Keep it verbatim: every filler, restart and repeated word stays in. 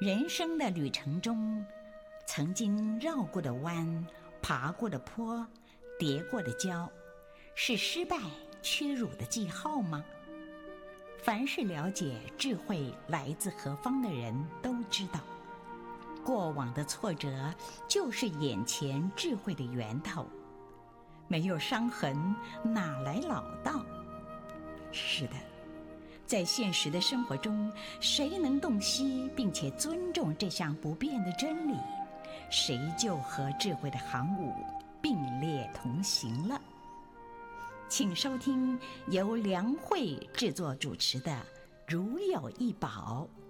人生的旅程中，曾经绕过的弯、爬过的坡、跌过的跤，是失败屈辱的记号吗？凡是了解智慧来自何方的人都知道，过往的挫折就是眼前智慧的源头。没有伤痕，哪来老道？是的，在现实的生活中，谁能洞悉并且尊重这项不变的真理，谁就和智慧的航舞并列同行了。请收听由梁慧制作主持的《如有一宝》。